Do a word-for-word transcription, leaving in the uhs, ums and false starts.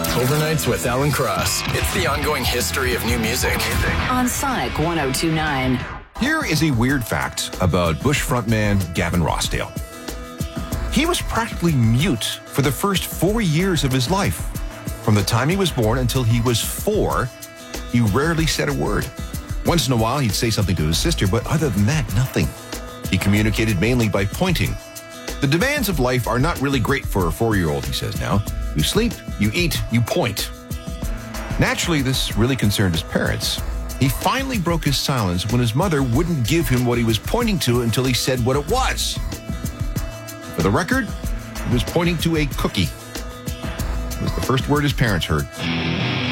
Overnights with Alan Cross. It's the ongoing history of new music. On Sonic one oh two point nine. Here is a weird fact about Bush frontman Gavin Rossdale. He was practically mute for the first four years of his life. From the time he was born until he was four, he rarely said a word. Once in a while, he'd say something to his sister, but other than that, nothing. He communicated mainly by pointing. The demands of life are not really great for a four-year-old, he says now. You sleep, you eat, you point. Naturally, this really concerned his parents. He finally broke his silence when his mother wouldn't give him what he was pointing to until he said what it was. For the record, he was pointing to a cookie. It was the first word his parents heard.